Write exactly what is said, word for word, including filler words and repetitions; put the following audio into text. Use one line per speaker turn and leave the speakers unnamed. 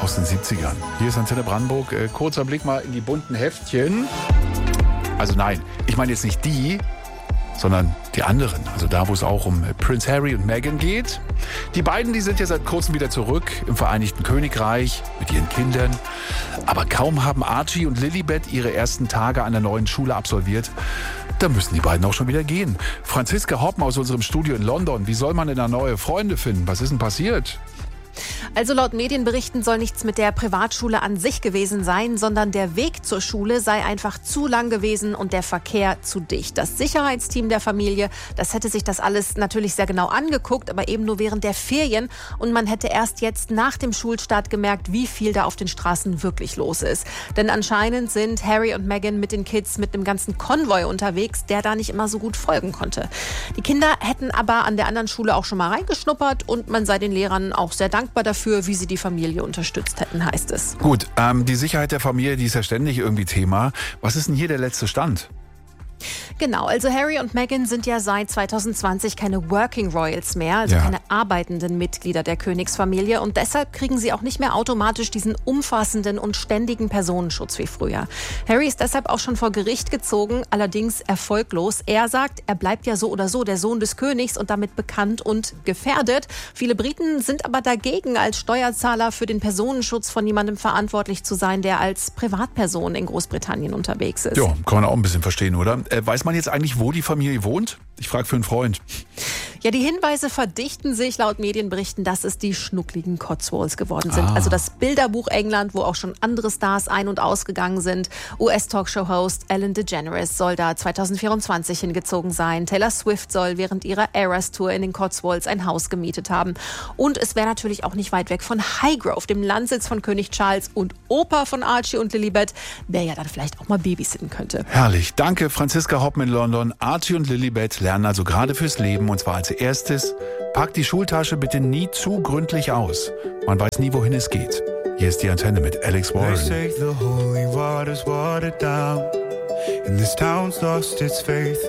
aus den siebzigern. Hier ist Antenne Brandenburg. Äh, kurzer Blick mal in die bunten Heftchen. Also nein, ich meine jetzt nicht die, sondern die anderen. Also da, wo es auch um Prince Harry und Meghan geht. Die beiden, die sind ja seit kurzem wieder zurück im Vereinigten Königreich mit ihren Kindern. Aber kaum haben Archie und Lilibet ihre ersten Tage an der neuen Schule absolviert, da müssen die beiden auch schon wieder gehen. Franziska Hoppen aus unserem Studio in London. Wie soll man denn da neue Freunde finden? Was ist denn passiert?
Also laut Medienberichten soll nichts mit der Privatschule an sich gewesen sein, sondern der Weg zur Schule sei einfach zu lang gewesen und der Verkehr zu dicht. Das Sicherheitsteam der Familie, das hätte sich das alles natürlich sehr genau angeguckt, aber eben nur während der Ferien. Und man hätte erst jetzt nach dem Schulstart gemerkt, wie viel da auf den Straßen wirklich los ist. Denn anscheinend sind Harry und Meghan mit den Kids mit einem ganzen Konvoi unterwegs, der da nicht immer so gut folgen konnte. Die Kinder hätten aber an der anderen Schule auch schon mal reingeschnuppert und man sei den Lehrern auch sehr dankbar dafür, wie sie die Familie unterstützt hätten, heißt es.
Gut, ähm, die Sicherheit der Familie, die ist ja ständig irgendwie Thema. Was ist denn hier der letzte Stand?
Genau, also Harry und Meghan sind ja seit zwanzig zwanzig keine Working Royals mehr, also
Ja.
keine arbeitenden Mitglieder der Königsfamilie und deshalb kriegen sie auch nicht mehr automatisch diesen umfassenden und ständigen Personenschutz wie früher. Harry ist deshalb auch schon vor Gericht gezogen, allerdings erfolglos. Er sagt, er bleibt ja so oder so der Sohn des Königs und damit bekannt und gefährdet. Viele Briten sind aber dagegen, als Steuerzahler für den Personenschutz von jemandem verantwortlich zu sein, der als Privatperson in Großbritannien unterwegs ist.
Ja, kann man auch ein bisschen verstehen, oder? Äh, weiß man jetzt eigentlich, wo die Familie wohnt? Ich frage für einen Freund.
Ja, die Hinweise verdichten sich laut Medienberichten, dass es die schnuckligen Cotswolds geworden sind.
Ah.
Also das Bilderbuch England, wo auch schon andere Stars ein- und ausgegangen sind. U S-Talkshow-Host Ellen DeGeneres soll da zwanzig vierundzwanzig hingezogen sein. Taylor Swift soll während ihrer Eras-Tour in den Cotswolds ein Haus gemietet haben. Und es wäre natürlich auch nicht weit weg von Highgrove, dem Landsitz von König Charles und Opa von Archie und Lilibet, der ja dann vielleicht auch mal babysitten könnte.
Herrlich. Danke, Franziska Hoppen in London. Archie und Lilibet lernen also gerade fürs Leben. Und zwar als erstes, pack die Schultasche bitte nie zu gründlich aus. Man weiß nie, wohin es geht. Hier ist die Antenne mit Alex
They
Warren.
say the holy water's watered down, and this town's lost its faith.